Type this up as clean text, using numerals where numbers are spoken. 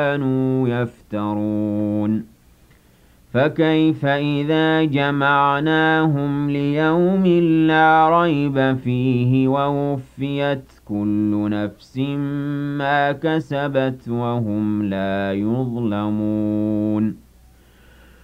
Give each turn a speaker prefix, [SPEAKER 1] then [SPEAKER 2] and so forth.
[SPEAKER 1] كانوا يفترون فكيف إذا جمعناهم ليوم لا ريب فيه ووفيت كل نفس ما كسبت وهم لا يظلمون